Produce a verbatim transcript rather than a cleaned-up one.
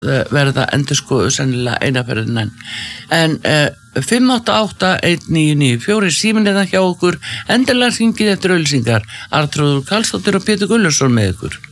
verða endurskoðu sennilega einaferðin enn. En uh, fimm átta átta eitt níu níu fjögur síminn eða hjá okkur, endilega hringið eftir auglýsingar. Arnþrúður Karlsdóttir og Pétur Gunnarsson með ykkur.